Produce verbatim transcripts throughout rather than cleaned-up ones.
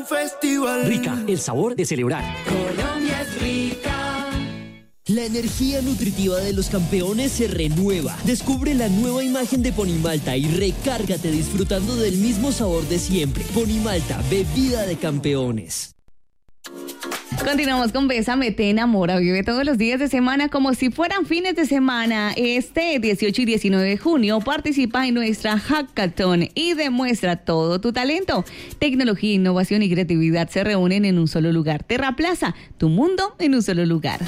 festival. Rica, el sabor de celebrar. Colombia es rica. La energía nutritiva de los campeones se renueva. Descubre la nueva imagen de Ponimalta y recárgate disfrutando del mismo sabor de siempre. Ponimalta, bebida de campeones. Continuamos con Bésame, te enamora. Vive todos los días de semana como si fueran fines de semana. Este dieciocho y diecinueve de junio participa en nuestra Hackathon y demuestra todo tu talento. Tecnología, innovación y creatividad se reúnen en un solo lugar. Terraplaza, tu mundo en un solo lugar.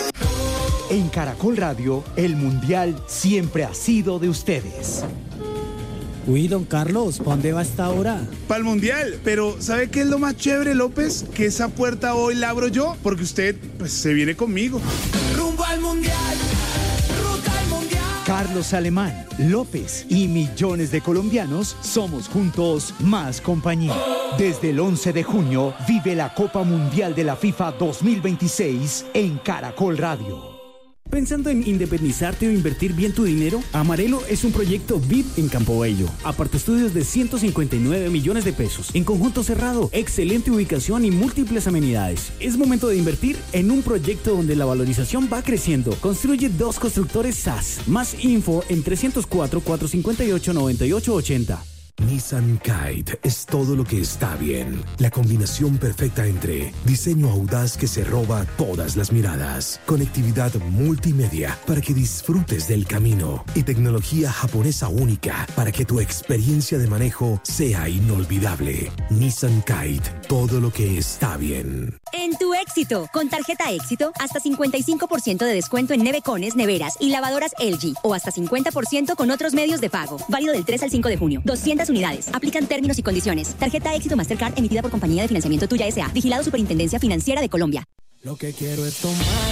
En Caracol Radio, el Mundial siempre ha sido de ustedes. Uy, don Carlos, ¿para dónde va esta hora? Para el Mundial, pero ¿sabe qué es lo más chévere, López? Que esa puerta hoy la abro yo, porque usted, pues, se viene conmigo. Rumbo al Mundial, ruta al Mundial. Carlos Alemán, López y millones de colombianos somos juntos más compañía. Desde el once de junio, vive la Copa Mundial de la FIFA dos mil veintiséis en Caracol Radio. ¿Pensando en independizarte o invertir bien tu dinero? Amarelo es un proyecto V I P en Campo Bello. Aparte estudios de ciento cincuenta y nueve millones de pesos. En conjunto cerrado, excelente ubicación y múltiples amenidades. Es momento de invertir en un proyecto donde la valorización va creciendo. Construye dos constructores S A S. Más info en trescientos cuatro, cuatrocientos cincuenta y ocho, noventa y ocho ochenta. Nissan Kite es todo lo que está bien. La combinación perfecta entre diseño audaz que se roba todas las miradas, conectividad multimedia para que disfrutes del camino y tecnología japonesa única para que tu experiencia de manejo sea inolvidable. Nissan Kite, todo lo que está bien. En tu éxito, con tarjeta éxito, hasta cincuenta y cinco por ciento de descuento en nevecones, neveras y lavadoras L G o hasta cincuenta por ciento con otros medios de pago. Válido del tres al cinco de junio. doscientas unidades. Aplican términos y condiciones. Tarjeta éxito Mastercard emitida por Compañía de Financiamiento Tuya S A. Vigilado Superintendencia Financiera de Colombia. Lo que quiero es tomar